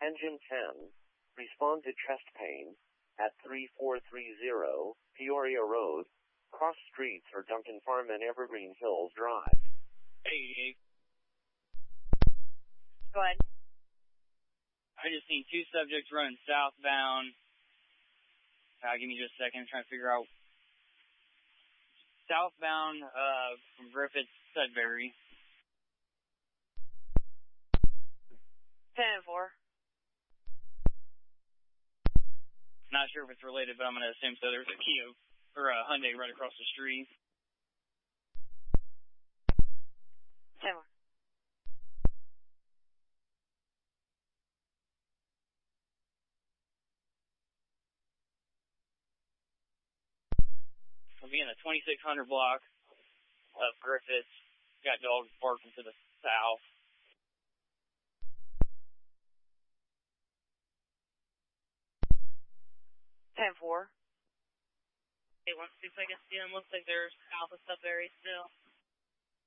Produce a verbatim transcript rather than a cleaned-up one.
Engine ten, respond to chest pain at three four three zero Peoria Road, cross streets for Duncan Farm and Evergreen Hills Drive. Hey, Go ahead. I just seen two subjects running southbound. Uh, give me just a second, I'm trying to figure out. Southbound uh, from Griffith, Sudbury. ten and four. Not sure if it's related, but I'm going to assume so. There's a Kia or a Hyundai right across the street. ten more. We'll be in the twenty-six hundred block of Griffith. Got dogs barking to the south. ten four. Hey, once we pick a see them, looks like they're south of Sudbury still.